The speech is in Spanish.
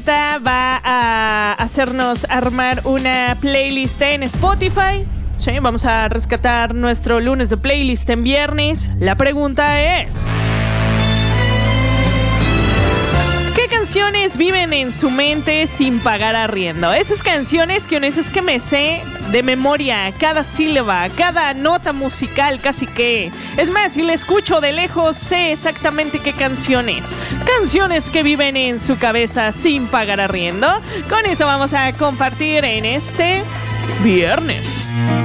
ahorita va a hacernos armar una playlist en Spotify. Sí, vamos a rescatar nuestro lunes de playlist en viernes. La pregunta es: ¿qué canciones viven en su mente sin pagar arriendo? Esas canciones que uno dice, es que me sé de memoria cada sílaba, cada nota musical, casi que. Es más, si la escucho de lejos, sé exactamente qué canciones. Canciones que viven en su cabeza sin pagar arriendo. Con eso vamos a compartir en este viernes.